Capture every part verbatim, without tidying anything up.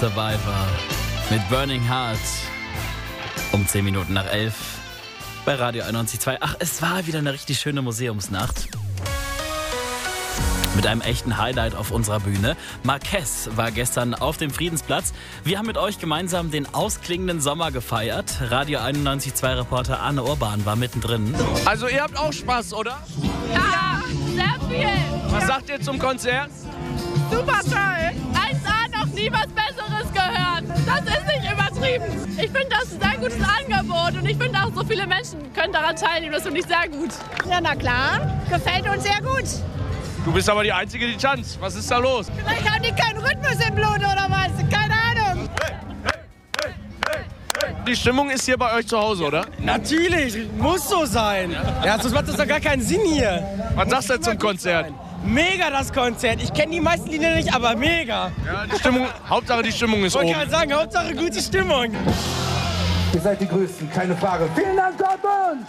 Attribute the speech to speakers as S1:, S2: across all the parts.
S1: Survivor mit Burning Heart um zehn Minuten nach elf bei Radio einundneunzig Komma zwei. Ach, es war wieder eine richtig schöne Museumsnacht. Mit einem echten Highlight auf unserer Bühne. Marquez war gestern auf dem Friedensplatz. Wir haben mit euch gemeinsam den ausklingenden Sommer gefeiert. Radio einundneunzig Komma zwei Reporter Arne Urban war mittendrin.
S2: Also ihr habt auch Spaß, oder?
S3: Ja, sehr viel.
S2: Was sagt ihr zum Konzert?
S3: Super toll. eins A, noch nie was Besseres gehört. Das ist nicht übertrieben. Ich finde das ein sehr gutes Angebot und ich finde auch, so viele Menschen können daran teilnehmen. Das finde ich sehr gut.
S4: Ja, na klar. Gefällt uns sehr gut.
S2: Du bist aber die Einzige, die tanzt. Was ist da los?
S4: Vielleicht haben die keinen Rhythmus im Blut oder was? Keine Ahnung.
S2: Die Stimmung ist hier bei euch zu Hause, oder?
S5: Natürlich, muss so sein. Ja, sonst macht das doch gar keinen Sinn hier.
S2: Was sagst du zum Konzert?
S5: Mega das Konzert. Ich kenne die meisten Lieder nicht, aber mega.
S2: Ja, die Stimmung, Hauptsache die Stimmung ist
S5: Ich wollte
S2: oben.
S5: gerade sagen, Hauptsache gute Stimmung.
S6: Ihr seid die Größten, keine Frage. Vielen Dank, Dortmund!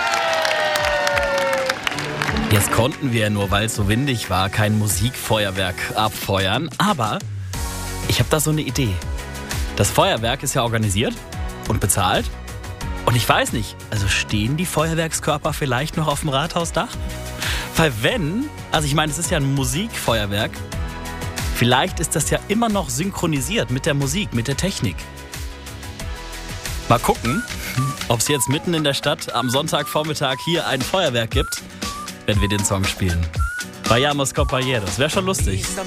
S1: Jetzt konnten wir, nur weil es so windig war, kein Musikfeuerwerk abfeuern. Aber ich habe da so eine Idee. Das Feuerwerk ist ja organisiert und bezahlt. Und ich weiß nicht, also stehen die Feuerwerkskörper vielleicht noch auf dem Rathausdach? Weil wenn, also ich meine, es ist ja ein Musikfeuerwerk, vielleicht ist das ja immer noch synchronisiert mit der Musik, mit der Technik. Mal gucken, ob es jetzt mitten in der Stadt am Sonntagvormittag hier ein Feuerwerk gibt, wenn wir den Song spielen. Vayamos compañeros, wäre schon lustig.